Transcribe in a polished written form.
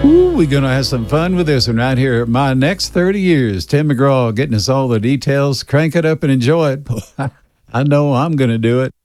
Ooh, we're going to have some fun with this one right here. My next 30 years, Tim McGraw getting us all the details. Crank it up and enjoy it. I know I'm going to do it.